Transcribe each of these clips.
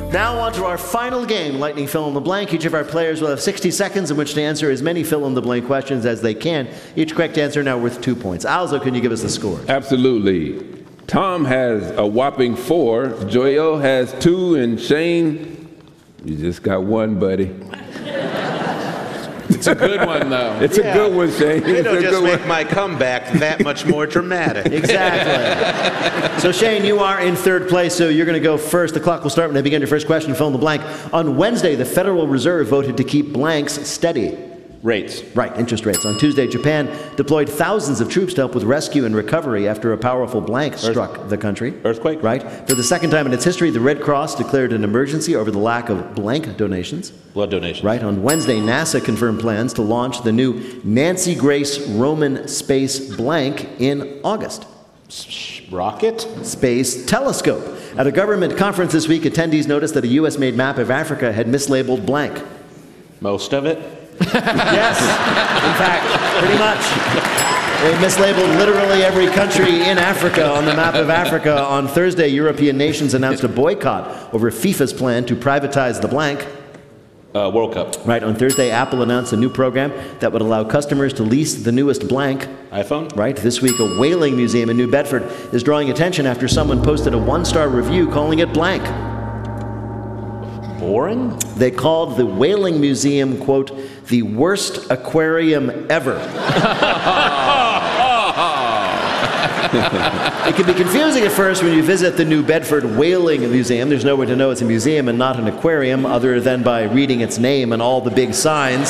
Now on to our final game, Lightning Fill in the Blank. Each of our players will have 60 seconds in which to answer as many fill-in-the-blank questions as they can. Each correct answer now worth 2 points. Alzo, can you give us the score? Absolutely. Tom has a whopping 4. Joel has 2, and Shane, you just got 1, buddy. It's a good one, though. It's a good one, Shane. It'll just make my comeback that much more dramatic. Exactly. So, Shane, you are in third place, so you're going to go first. The clock will start when I begin your first question. Fill in the blank. On Wednesday, the Federal Reserve voted to keep blanks steady. Rates. Right, interest rates. On Tuesday, Japan deployed thousands of troops to help with rescue and recovery after a powerful blank struck the country. Earthquake. Right. For the second time in its history, the Red Cross declared an emergency over the lack of blank donations. Blood donations. Right. On Wednesday, NASA confirmed plans to launch the new Nancy Grace Roman Space Blank in August. Rocket? Space Telescope. At a government conference this week, attendees noticed that a U.S.-made map of Africa had mislabeled blank. Most of it? Yes, in fact, pretty much. They mislabeled literally every country in Africa on the map of Africa. On Thursday, European nations announced a boycott over FIFA's plan to privatize the blank. World Cup. Right, on Thursday, Apple announced a new program that would allow customers to lease the newest blank. iPhone? Right, this week, a whaling museum in New Bedford is drawing attention after someone posted a 1-star review calling it blank. Boring? They called the whaling museum, quote, the worst aquarium ever. It can be confusing at first when you visit the New Bedford Whaling Museum. There's no way to know it's a museum and not an aquarium other than by reading its name and all the big signs.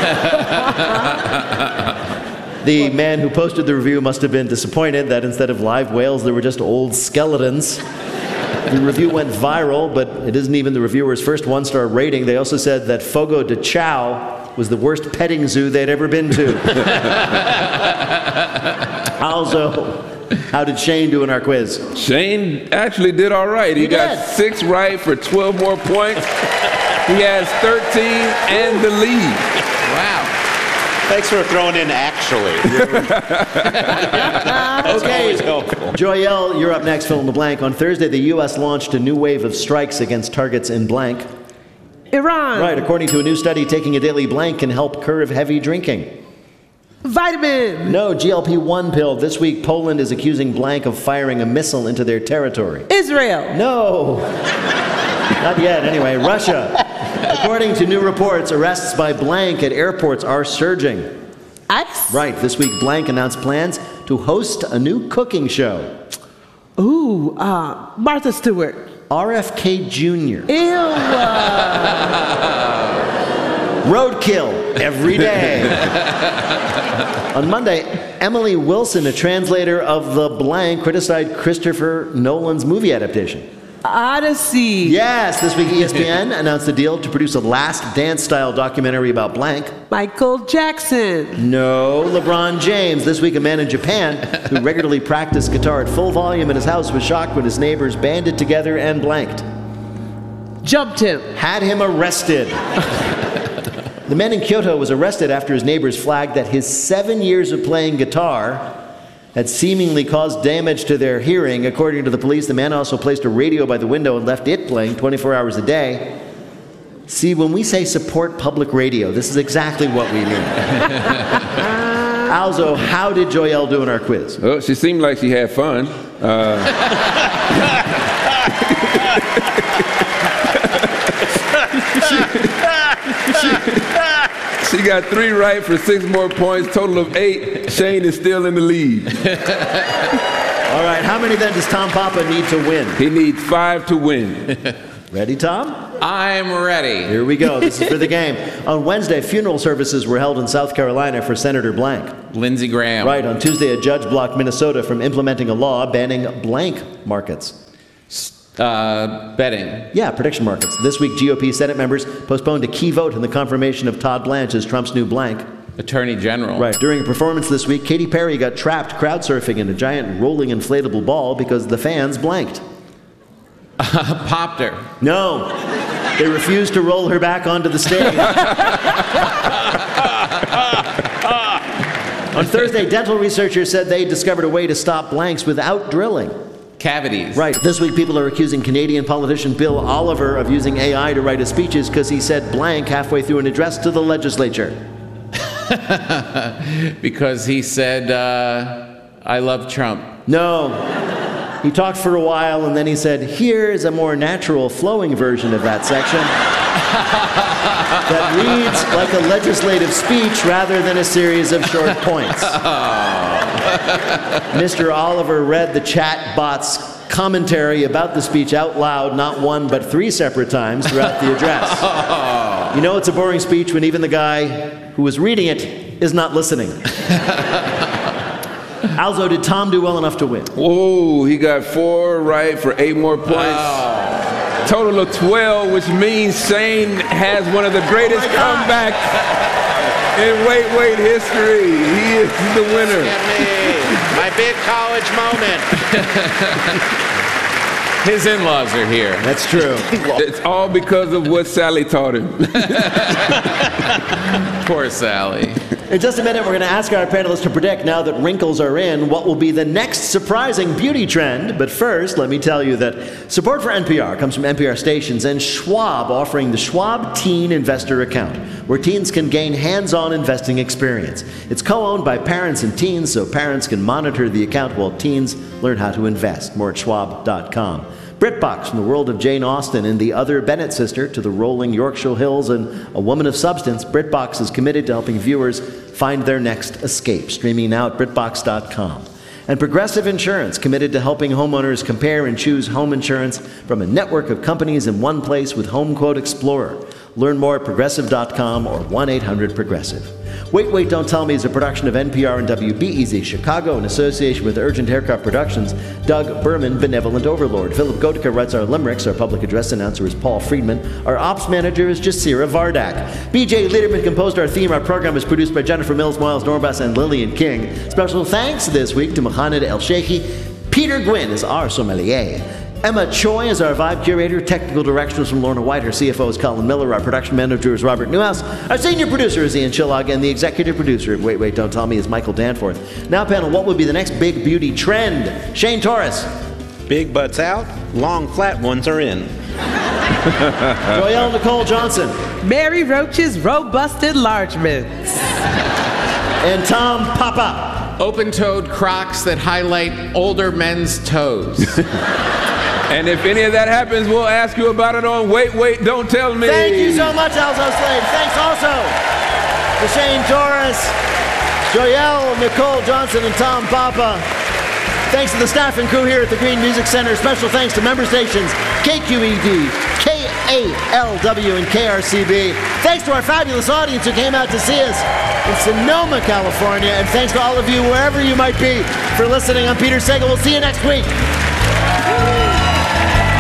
The man who posted the review must have been disappointed that instead of live whales, there were just old skeletons. The review went viral, but it isn't even the reviewer's first 1-star rating. They also said that Fogo de Chao was the worst petting zoo they'd ever been to. Also, how did Shane do in our quiz? Shane actually did all right. He got 6 right for 12 more points. He has 13 and the lead. Wow. Thanks for throwing in actually. That's always helpful. Joyelle, you're up next, fill in the blank. On Thursday, the U.S. launched a new wave of strikes against targets in blank. Iran. Right, according to a new study, taking a daily blank can help curb heavy drinking. Vitamin. No, GLP-1 pill. This week, Poland is accusing blank of firing a missile into their territory. Israel. No. Not yet, anyway. Russia. According to new reports, arrests by blank at airports are surging. Ice. Right, this week, blank announced plans to host a new cooking show. Ooh, Martha Stewart. RFK Jr. Ew. Roadkill every day. On Monday, Emily Wilson, a translator of the blank, criticized Christopher Nolan's movie adaptation. Odyssey. Yes, this week ESPN announced a deal to produce a Last Dance-style documentary about blank. Michael Jackson. No, LeBron James. This week a man in Japan who regularly practiced guitar at full volume in his house was shocked when his neighbors banded together and blanked. Jumped him. Had him arrested. The man in Kyoto was arrested after his neighbors flagged that his 7 years of playing guitar had seemingly caused damage to their hearing. According to the police, the man also placed a radio by the window and left it playing 24 hours a day. See, when we say support public radio, this is exactly what we mean. Alzo, how did Joyelle do in our quiz? Well, she seemed like she had fun. She got 3 right for 6 more points, total of 8. Shane is still in the lead. All right, how many then does Tom Papa need to win? He needs 5 to win. Ready, Tom? I'm ready. Here we go. This is for the game. On Wednesday, funeral services were held in South Carolina for Senator Blank. Lindsey Graham. Right. On Tuesday, a judge blocked Minnesota from implementing a law banning blank markets. Betting. Yeah, prediction markets. This week, GOP Senate members postponed a key vote in the confirmation of Todd Blanche as Trump's new blank. Attorney General. Right. During a performance this week, Katy Perry got trapped crowd surfing in a giant rolling inflatable ball because the fans blanked. Popped her. No. They refused to roll her back onto the stage. On Thursday, dental researchers said they discovered a way to stop blanks without drilling. Cavities. Right. This week, people are accusing Canadian politician Bill Oliver of using AI to write his speeches because he said blank halfway through an address to the legislature. Because he said, I love Trump. No. He talked for a while and then he said, here's a more natural flowing version of that section that reads like a legislative speech rather than a series of short points. Mr. Oliver read the chat bot's commentary about the speech out loud, not one but 3 separate times throughout the address. You know it's a boring speech when even the guy who was reading it is not listening. Alzo, did Tom do well enough to win? Whoa, he got 4 right for 8 more points. Total of 12, which means Shane has one of the greatest comebacks in Wait history. He is the winner. Look at me. My big college moment. His in-laws are here. That's true. It's all because of what Sally taught him. Poor Sally. In just a minute, we're going to ask our panelists to predict, now that wrinkles are in, what will be the next surprising beauty trend. But first, let me tell you that support for NPR comes from NPR stations and Schwab, offering the Schwab Teen Investor Account, where teens can gain hands-on investing experience. It's co-owned by parents and teens, so parents can monitor the account while teens learn how to invest. More at schwab.com. BritBox, from the world of Jane Austen and the other Bennett sister to the rolling Yorkshire Hills and A Woman of Substance, BritBox is committed to helping viewers find their next escape. Streaming now at BritBox.com. And Progressive Insurance, committed to helping homeowners compare and choose home insurance from a network of companies in one place with HomeQuote Explorer. Learn more at Progressive.com or 1-800-PROGRESSIVE. Wait, Don't Tell Me is a production of NPR and WBEZ Chicago in association with Urgent Aircraft Productions. Doug Berman, Benevolent Overlord. Philip Gotica writes our limericks. Our public address announcer is Paul Friedman. Our ops manager is Jasira Vardak. BJ Liederman composed our theme. Our program is produced by Jennifer Mills, Miles Norbas, and Lillian King. Special thanks this week to Mohamed El Sheikhi. Peter Gwynn is our sommelier. Emma Choi is our vibe curator. Technical direction is from Lorna White. Our CFO is Colin Miller. Our production manager is Robert Newhouse. Our senior producer is Ian Chillog. And the executive producer of Wait, Don't Tell Me is Michael Danforth. Now, panel, what would be the next big beauty trend? Shane Torres. Big butts out, long flat ones are in. Joyelle Nicole Johnson. Mary Roach's robust enlargements. And Tom Papa. Open-toed Crocs that highlight older men's toes. And if any of that happens, we'll ask you about it on Wait, Don't Tell Me. Thank you so much, Alzo Slade. Thanks also to Shane Torres, Joyelle Nicole Johnson, and Tom Papa. Thanks to the staff and crew here at the Green Music Center. Special thanks to member stations KQED, KALW, and KRCB. Thanks to our fabulous audience who came out to see us in Sonoma, California. And thanks to all of you, wherever you might be, for listening. I'm Peter Sagal. We'll see you next week.